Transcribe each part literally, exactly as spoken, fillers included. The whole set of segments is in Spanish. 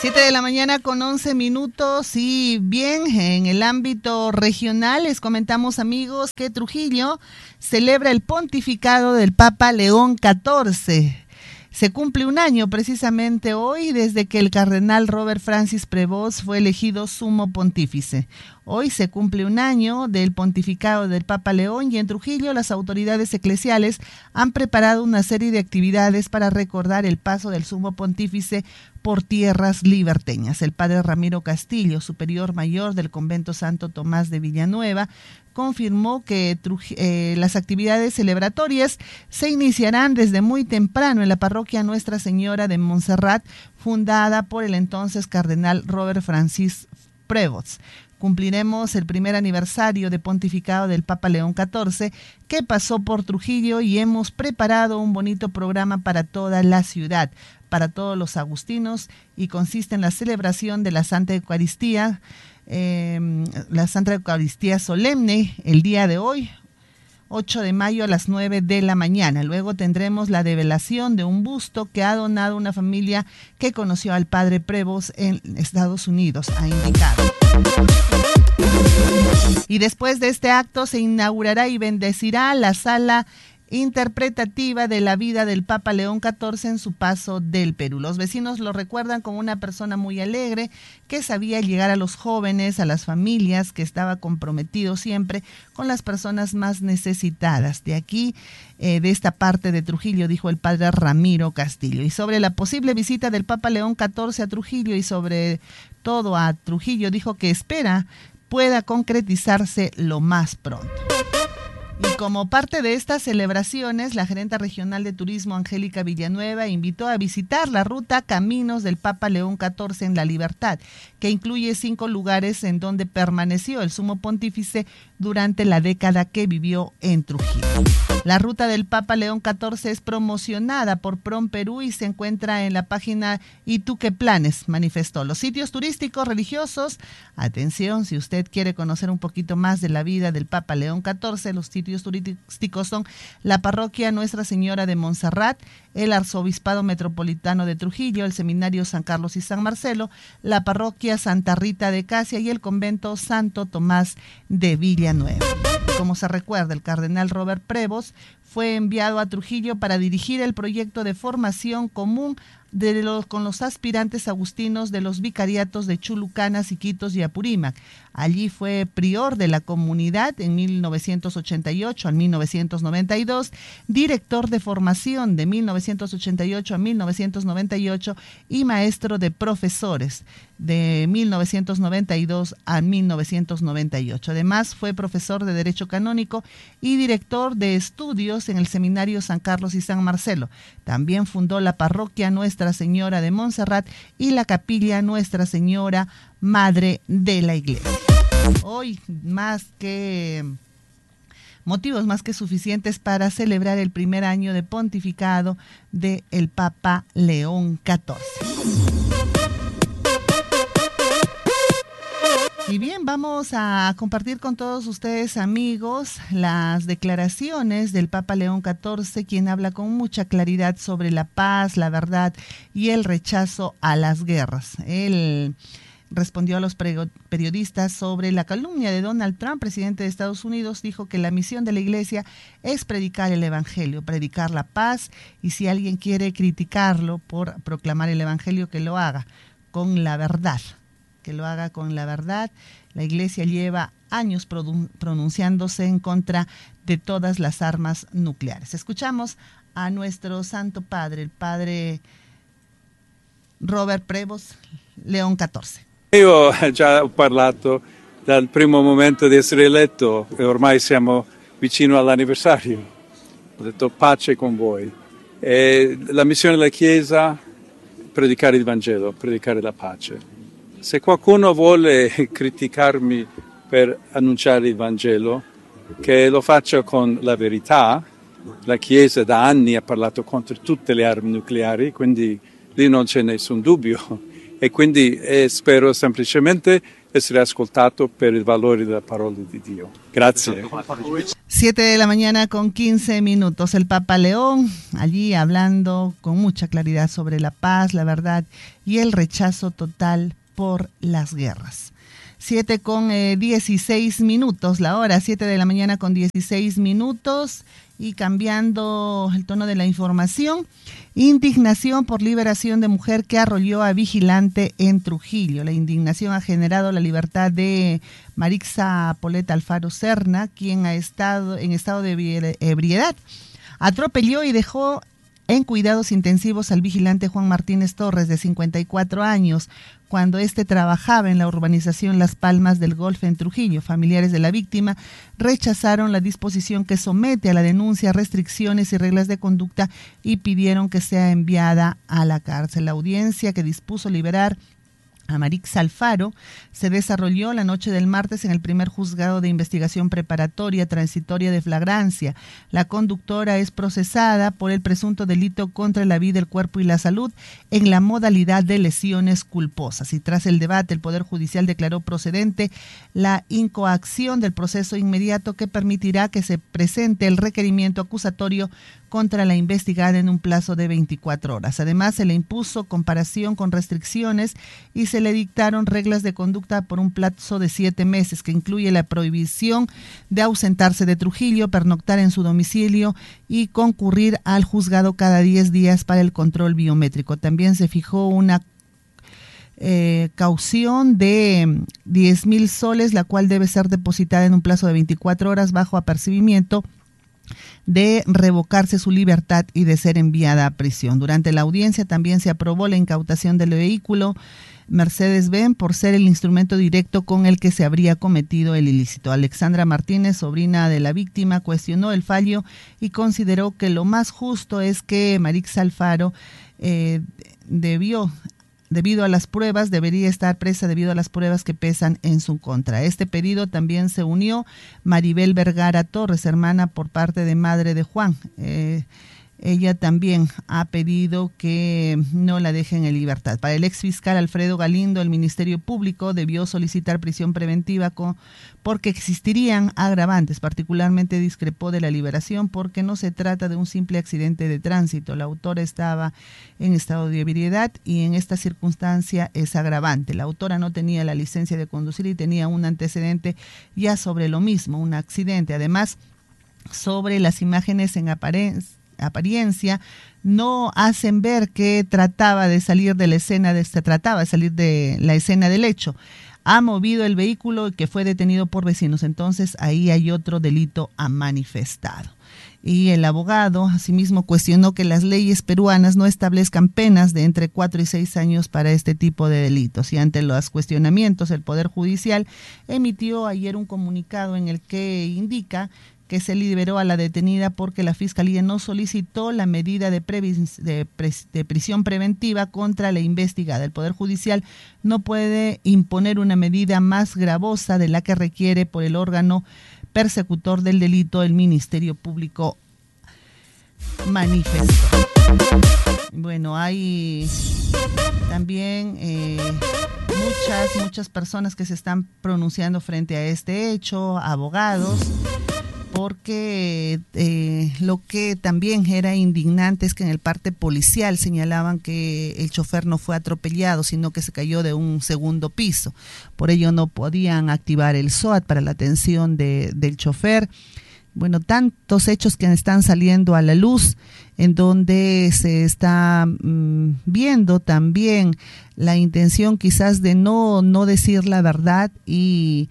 Siete de la mañana con once minutos y bien, en el ámbito regional les comentamos, amigos, que Trujillo celebra el pontificado del Papa León catorce. Se cumple un año precisamente hoy desde que el cardenal Robert Francis Prevost fue elegido sumo pontífice. Hoy se cumple un año del pontificado del Papa León y en Trujillo las autoridades eclesiales han preparado una serie de actividades para recordar el paso del sumo pontífice por tierras liberteñas. El padre Ramiro Castillo, superior mayor del convento Santo Tomás de Villanueva, confirmó que Truj- eh, las actividades celebratorias se iniciarán desde muy temprano en la parroquia Nuestra Señora de Montserrat, fundada por el entonces cardenal Robert Francis Prevost. Cumpliremos el primer aniversario de pontificado del Papa León catorce, que pasó por Trujillo, y hemos preparado un bonito programa para toda la ciudad, para todos los agustinos, y consiste en la celebración de la Santa Eucaristía, eh, la Santa Eucaristía solemne el día de hoy, ocho de mayo a las nueve de la mañana. Luego tendremos la develación de un busto que ha donado una familia que conoció al padre Prevost en Estados Unidos, ha indicado. Y después de este acto se inaugurará y bendecirá la sala interpretativa de la vida del Papa León catorce en su paso del Perú. Los vecinos lo recuerdan como una persona muy alegre, que sabía llegar a los jóvenes, a las familias, que estaba comprometido siempre con las personas más necesitadas. De aquí, eh, de esta parte de Trujillo, dijo el padre Ramiro Castillo. Y sobre la posible visita del Papa León catorce a Trujillo y sobre todo a Trujillo, dijo que espera pueda concretizarse lo más pronto. Y como parte de estas celebraciones, la gerenta regional de turismo Angélica Villanueva invitó a visitar la ruta Caminos del Papa León catorce en La Libertad, que incluye cinco lugares en donde permaneció el sumo pontífice durante la década que vivió en Trujillo. La ruta del Papa León catorce es promocionada por Prom Perú y se encuentra en la página ¿Y tú qué planes?, manifestó. Los sitios turísticos religiosos, atención, si usted quiere conocer un poquito más de la vida del Papa León catorce, los sitios turísticos son la parroquia Nuestra Señora de Montserrat, el Arzobispado Metropolitano de Trujillo, el Seminario San Carlos y San Marcelo, la parroquia Santa Rita de Casia y el convento Santo Tomás de Villanueva. Como se recuerda, el cardenal Robert Prevost fue enviado a Trujillo para dirigir el proyecto de formación común de los, con los aspirantes agustinos de los vicariatos de Chulucanas, Iquitos y Apurímac. Allí fue prior de la comunidad en mil novecientos ochenta y ocho a mil novecientos noventa y dos, director de formación de mil novecientos ochenta y ocho a mil novecientos noventa y ocho y maestro de profesores de mil novecientos noventa y dos a mil novecientos noventa y ocho. Además, fue profesor de Derecho Canónico y director de estudios en el Seminario San Carlos y San Marcelo. También fundó la parroquia Nuestra Señora de Montserrat y la capilla Nuestra Señora Madre de la Iglesia. Hoy, más que motivos más que suficientes para celebrar el primer año de pontificado de el Papa León catorce. Y bien, vamos a compartir con todos ustedes, amigos, las declaraciones del Papa León catorce, quien habla con mucha claridad sobre la paz, la verdad y el rechazo a las guerras. Él respondió a los periodistas sobre la calumnia de Donald Trump, presidente de Estados Unidos. Dijo que la misión de la iglesia es predicar el evangelio, predicar la paz, y si alguien quiere criticarlo por proclamar el evangelio, que lo haga con la verdad. que lo haga con la verdad. La iglesia lleva años pronunciándose en contra de todas las armas nucleares. Escuchamos a nuestro Santo Padre, el Padre Robert Prevost, León catorce. Io già ho parlato dal primo momento di essere eletto e ormai siamo vicino all'anniversario. Ho detto pace con voi. E la missione della Chiesa, predicare il Vangelo, predicare la pace. Se qualcuno vuole criticarmi per annunciare il Vangelo, che lo faccia con la verità. La Chiesa da anni ha parlato contro tutte le armi nucleari, quindi lì non c'è nessun dubbio. E quindi eh, spero semplicemente essere ascoltato per il valore della parola di Dio. Grazie. Siete de la mañana con quince minutos. El Papa León allí hablando con mucha claridad sobre la paz, la verdad y el rechazo total por las guerras. Siete con eh, dieciséis minutos, la hora, siete de la mañana con dieciséis minutos. Y cambiando el tono de la información, indignación por liberación de mujer que arrolló a vigilante en Trujillo. La indignación ha generado la libertad de Marixa Poleta Alfaro Serna, quien ha estado en estado de ebriedad. Atropelló y dejó en cuidados intensivos al vigilante Juan Martínez Torres, de cincuenta y cuatro años, cuando éste trabajaba en la urbanización Las Palmas del Golfo en Trujillo. Familiares de la víctima rechazaron la disposición que somete a la denuncia, restricciones y reglas de conducta y pidieron que sea enviada a la cárcel. La audiencia que dispuso liberar a Marixa Alfaro se desarrolló la noche del martes en el primer juzgado de investigación preparatoria transitoria de flagrancia. La conductora es procesada por el presunto delito contra la vida, el cuerpo y la salud en la modalidad de lesiones culposas. Y tras el debate, el Poder Judicial declaró procedente la incoacción del proceso inmediato que permitirá que se presente el requerimiento acusatorio contra la investigada en un plazo de veinticuatro horas. Además, se le impuso comparación con restricciones y se le dictaron reglas de conducta por un plazo de siete meses, que incluye la prohibición de ausentarse de Trujillo, pernoctar en su domicilio y concurrir al juzgado cada diez días para el control biométrico. También se fijó una Eh, caución de diez mil soles, la cual debe ser depositada en un plazo de veinticuatro horas bajo apercibimiento de revocarse su libertad y de ser enviada a prisión. Durante la audiencia también se aprobó la incautación del vehículo Mercedes-Benz por ser el instrumento directo con el que se habría cometido el ilícito. Alexandra Martínez, sobrina de la víctima, cuestionó el fallo y consideró que lo más justo es que Marixa Alfaro eh, debió Debido a las pruebas, debería estar presa debido a las pruebas que pesan en su contra. A este pedido también se unió Maribel Vergara Torres, hermana por parte de madre de Juan. Eh, ella también ha pedido que no la dejen en libertad. Para el ex fiscal Alfredo Galindo, el Ministerio Público debió solicitar prisión preventiva con, porque existirían agravantes. Particularmente discrepó de la liberación porque no se trata de un simple accidente de tránsito. La autora estaba en estado de ebriedad y en esta circunstancia es agravante. La autora no tenía la licencia de conducir y tenía un antecedente ya sobre lo mismo, un accidente. Además, sobre las imágenes en apariencia, apariencia no hacen ver que trataba de salir de la escena de este trataba de salir de la escena del hecho. Ha movido el vehículo y que fue detenido por vecinos. Entonces ahí hay otro delito a manifestado. Y el abogado asimismo cuestionó que las leyes peruanas no establezcan penas de entre cuatro y seis años para este tipo de delitos. Y ante los cuestionamientos, el Poder Judicial emitió ayer un comunicado en el que indica que se liberó a la detenida porque la Fiscalía no solicitó la medida de, previs, de, pres, de prisión preventiva contra la investigada. El Poder Judicial no puede imponer una medida más gravosa de la que requiere por el órgano persecutor del delito, el Ministerio Público manifestó. Bueno, hay también eh, muchas, muchas personas que se están pronunciando frente a este hecho, abogados, porque eh, lo que también era indignante es que en el parte policial señalaban que el chofer no fue atropellado, sino que se cayó de un segundo piso. Por ello no podían activar el SOAT para la atención de, del chofer. Bueno, tantos hechos que están saliendo a la luz, en donde se está mmm, viendo también la intención quizás de no, no decir la verdad y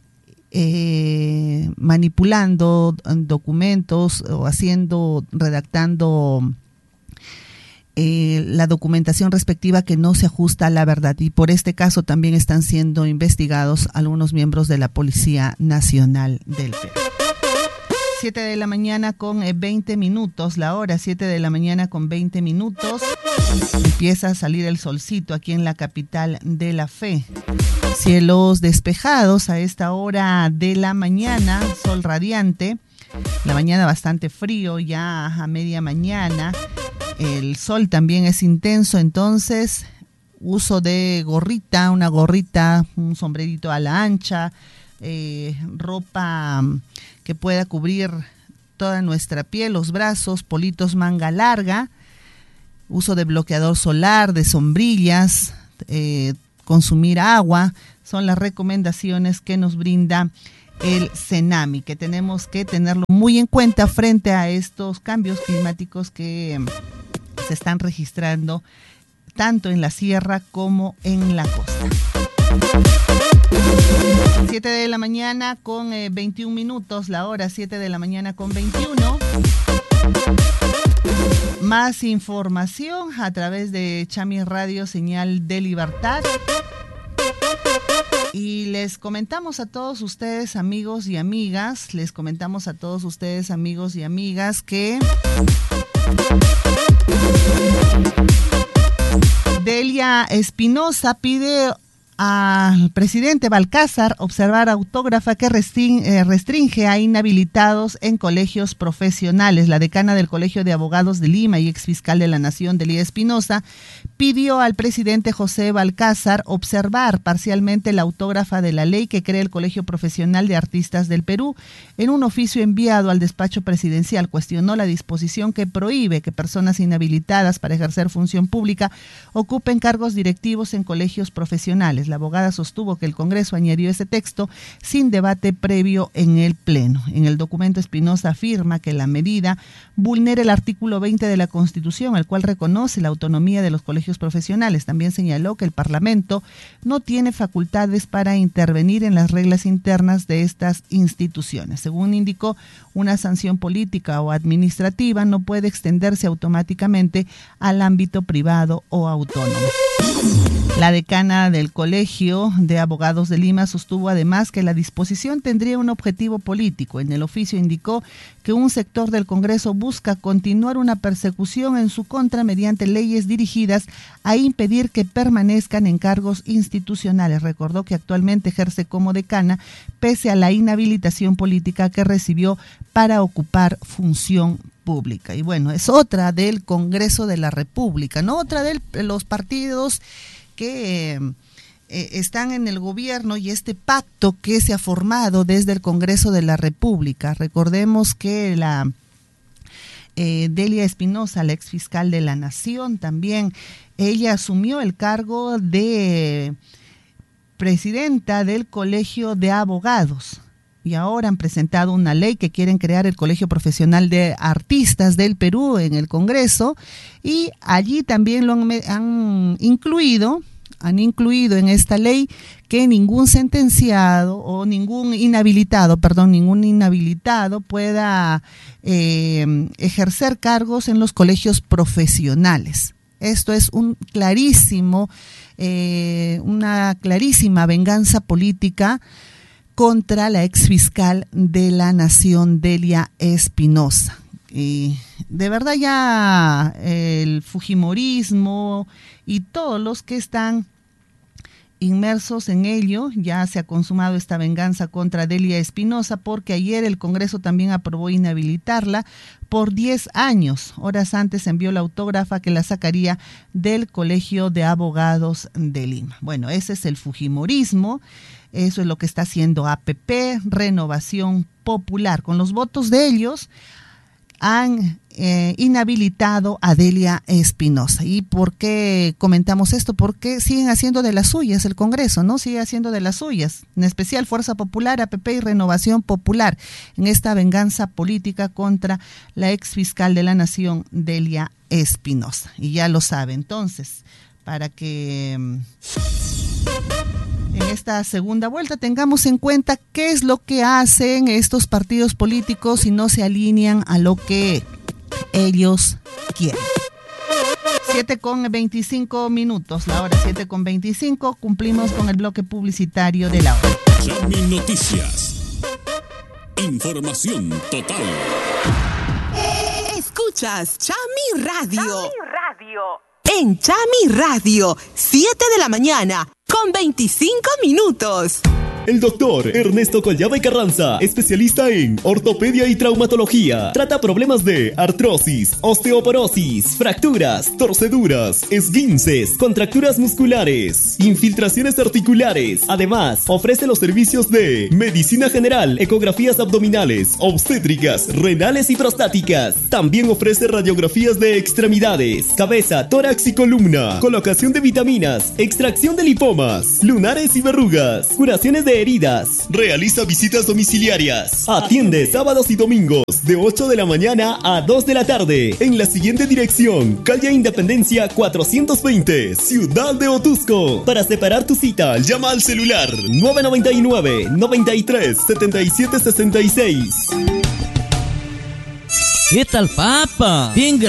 Eh, manipulando documentos o haciendo, redactando eh, la documentación respectiva que no se ajusta a la verdad. Y por este caso también están siendo investigados algunos miembros de la Policía Nacional del Perú. siete de la mañana con veinte minutos, la hora siete de la mañana con veinte minutos. Empieza a salir el solcito aquí en la capital de la fe. Cielos despejados a esta hora de la mañana, sol radiante, la mañana bastante frío, ya a media mañana, el sol también es intenso, entonces uso de gorrita, una gorrita, un sombrerito a la ancha, eh, ropa que pueda cubrir toda nuestra piel, los brazos, politos manga larga, uso de bloqueador solar, de sombrillas, eh, consumir agua, son las recomendaciones que nos brinda el CENAMI, que tenemos que tenerlo muy en cuenta frente a estos cambios climáticos que se están registrando tanto en la sierra como en la costa. siete de la mañana con eh, veintiún minutos, la hora siete de la mañana con veintiuno. Más información a través de Chami Radio, señal de libertad. Y les comentamos a todos ustedes, amigos y amigas, les comentamos a todos ustedes, amigos y amigas, que Delia Espinosa pide al presidente Balcázar observar autógrafa que restringe, restringe a inhabilitados en colegios profesionales. La decana del Colegio de Abogados de Lima y exfiscal de la Nación, Delia Espinosa, pidió al presidente José Balcázar observar parcialmente la autógrafa de la ley que crea el Colegio Profesional de Artistas del Perú. En un oficio enviado al despacho presidencial, cuestionó la disposición que prohíbe que personas inhabilitadas para ejercer función pública ocupen cargos directivos en colegios profesionales. La abogada sostuvo que el Congreso añadió ese texto sin debate previo en el Pleno. En el documento, Espinosa afirma que la medida vulnera el artículo veinte de la Constitución, el cual reconoce la autonomía de los colegios profesionales. También señaló que el Parlamento no tiene facultades para intervenir en las reglas internas de estas instituciones. Según indicó, una sanción política o administrativa no puede extenderse automáticamente al ámbito privado o autónomo. La decana del Colegio de Abogados de Lima sostuvo además que la disposición tendría un objetivo político. En el oficio indicó que un sector del Congreso busca continuar una persecución en su contra mediante leyes dirigidas a impedir que permanezcan en cargos institucionales. Recordó que actualmente ejerce como decana pese a la inhabilitación política que recibió para ocupar función pública. Y bueno, es otra del Congreso de la República, ¿no? Otra de los partidos que eh, eh, están en el gobierno y este pacto que se ha formado desde el Congreso de la República. Recordemos que la eh, Delia Espinosa, la exfiscal de la Nación, también ella asumió el cargo de presidenta del Colegio de Abogados. Y ahora han presentado una ley que quieren crear el Colegio Profesional de Artistas del Perú en el Congreso, y allí también lo han, han incluido, han incluido en esta ley que ningún sentenciado o ningún inhabilitado, perdón, ningún inhabilitado pueda eh, ejercer cargos en los colegios profesionales. Esto es un clarísimo, eh, una clarísima venganza política contra la exfiscal de la Nación, Delia Espinosa. Y de verdad ya el fujimorismo y todos los que están inmersos en ello, ya se ha consumado esta venganza contra Delia Espinosa, porque ayer el Congreso también aprobó inhabilitarla por diez años. Horas antes envió la autógrafa que la sacaría del Colegio de Abogados de Lima. Bueno, ese es el fujimorismo. Eso es lo que está haciendo A P P, Renovación Popular. Con los votos de ellos han eh, inhabilitado a Delia Espinosa. ¿Y por qué comentamos esto? Porque siguen haciendo de las suyas el Congreso, ¿no? Sigue haciendo de las suyas, en especial Fuerza Popular, A P P y Renovación Popular, en esta venganza política contra la exfiscal de la Nación, Delia Espinosa. Y ya lo sabe, entonces, para que en esta segunda vuelta tengamos en cuenta qué es lo que hacen estos partidos políticos y no se alinean a lo que ellos quieren. siete con veinticinco minutos, la hora siete con veinticinco, cumplimos con el bloque publicitario de la hora. Chami Noticias. Información total. Escuchas Chami Radio. Chami Radio. En Chami Radio, siete de la mañana, con veinticinco minutos. El doctor Ernesto Collada y Carranza, especialista en ortopedia y traumatología. Trata problemas de artrosis, osteoporosis, fracturas, torceduras, esguinces, contracturas musculares, infiltraciones articulares. Además, ofrece los servicios de medicina general, ecografías abdominales, obstétricas, renales y prostáticas. También ofrece radiografías de extremidades, cabeza, tórax y columna, colocación de vitaminas, extracción de lipomas, lunares y verrugas, curaciones de heridas. Realiza visitas domiciliarias. Atiende sábados y domingos de ocho de la mañana a dos de la tarde en la siguiente dirección: calle Independencia cuatrocientos veinte, Ciudad de Otusco. Para separar tu cita, llama al celular nueve noventa y nueve, noventa y tres, setenta y siete sesenta y seis. ¿Qué tal, papa? Bien